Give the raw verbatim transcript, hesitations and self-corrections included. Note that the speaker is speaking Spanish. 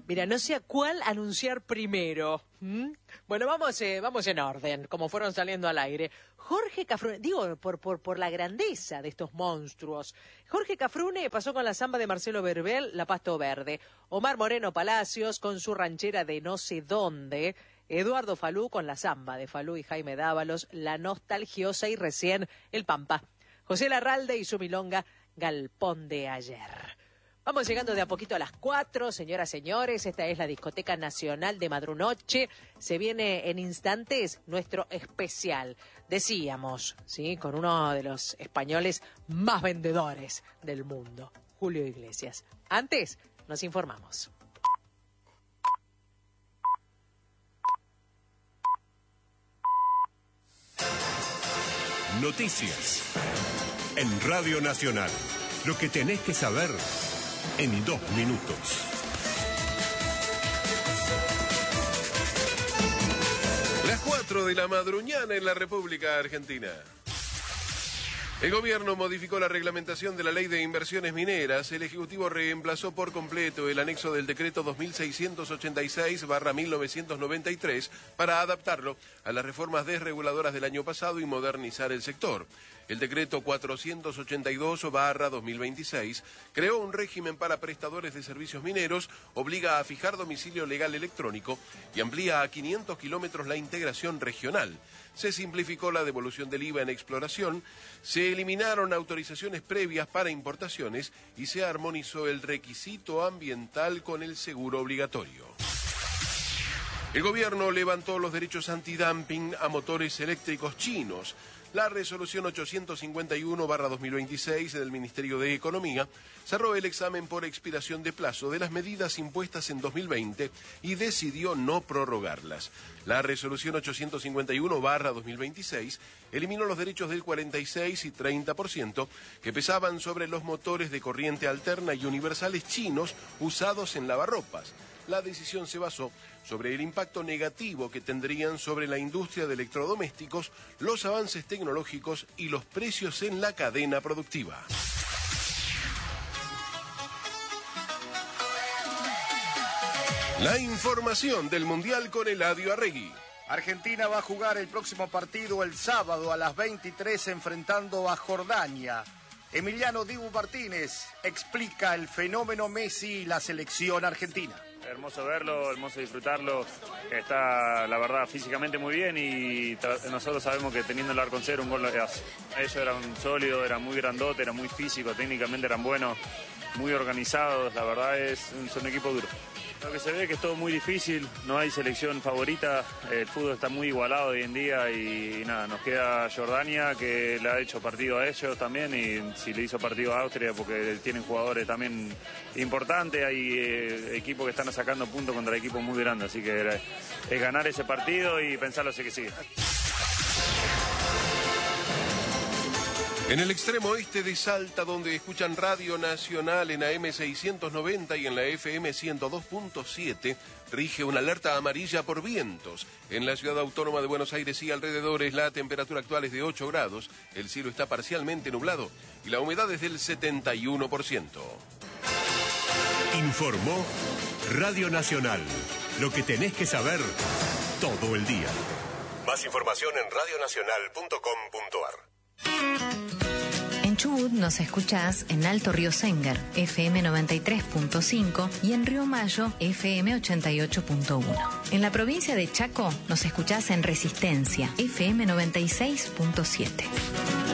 Mira, no sé a cuál anunciar primero. ¿Mm? Bueno, vamos, eh, vamos en orden, como fueron saliendo al aire. Jorge Cafrune, digo, por, por, por la grandeza de estos monstruos. Jorge Cafrune pasó con la samba de Marcelo Verbel, La Pasto Verde. Omar Moreno Palacios con su ranchera de no sé dónde. Eduardo Falú con la samba de Falú y Jaime Dávalos, La Nostalgiosa y recién El Pampa. José Larralde y su milonga, Galpón de Ayer. Vamos llegando de a poquito a las cuatro, señoras, señores. Esta es la Discoteca Nacional de Madrunoche. Se viene en instantes nuestro especial. Decíamos, ¿sí? Con uno de los españoles más vendedores del mundo, Julio Iglesias. Antes, nos informamos. Noticias en Radio Nacional. Lo que tenés que saber en dos minutos. Las cuatro de la madruñana en la República Argentina. El gobierno modificó la reglamentación de la Ley de Inversiones Mineras. El Ejecutivo reemplazó por completo el anexo del decreto dos mil seiscientos ochenta y seis barra mil novecientos noventa y tres para adaptarlo a las reformas desreguladoras del año pasado y modernizar el sector. El decreto cuatrocientos ochenta y dos barra dos mil veintiséis creó un régimen para prestadores de servicios mineros, obliga a fijar domicilio legal electrónico y amplía a quinientos kilómetros la integración regional. Se simplificó la devolución del I V A en exploración, se eliminaron autorizaciones previas para importaciones y se armonizó el requisito ambiental con el seguro obligatorio. El gobierno levantó los derechos antidumping a motores eléctricos chinos. La resolución ochocientos cincuenta y uno barra dos mil veintiséis del Ministerio de Economía cerró el examen por expiración de plazo de las medidas impuestas en dos mil veinte y decidió no prorrogarlas. La resolución ochocientos cincuenta y uno barra dos mil veintiséis eliminó los derechos del cuarenta y seis y treinta por ciento que pesaban sobre los motores de corriente alterna y universales chinos usados en lavarropas. La decisión se basó sobre el impacto negativo que tendrían sobre la industria de electrodomésticos, los avances tecnológicos y los precios en la cadena productiva. La información del Mundial con Eladio Arregui. Argentina va a jugar el próximo partido el sábado a las veintitrés enfrentando a Jordania. Emiliano Dibu Martínez explica el fenómeno Messi y la selección argentina. Hermoso verlo, hermoso disfrutarlo. Está, la verdad, físicamente muy bien y nosotros sabemos que teniendo el arco en cero un gol lo que hace. Ellos eran sólidos, eran muy grandotes, eran muy físicos, técnicamente eran buenos, muy organizados. La verdad es son un equipo duro. Lo que se ve es que es todo muy difícil, no hay selección favorita, el fútbol está muy igualado hoy en día y, y nada, nos queda Jordania que le ha hecho partido a ellos también y si le hizo partido a Austria porque tienen jugadores también importantes, hay eh, equipos que están sacando puntos contra equipos muy grandes, así que eh, es ganar ese partido y pensarlo así que sigue. En el extremo oeste de Salta, donde escuchan Radio Nacional en A M seiscientos noventa y en la F M ciento dos punto siete, rige una alerta amarilla por vientos. En la ciudad autónoma de Buenos Aires y alrededores, la temperatura actual es de ocho grados, el cielo está parcialmente nublado y la humedad es del setenta y uno por ciento. Informó Radio Nacional. Lo que tenés que saber todo el día. Más información en radio nacional punto com punto ar. En Chubut nos escuchás en Alto Río Sengar, F M noventa y tres punto cinco y en Río Mayo, F M ochenta y ocho punto uno. En la provincia de Chaco nos escuchás en Resistencia, F M noventa y seis punto siete.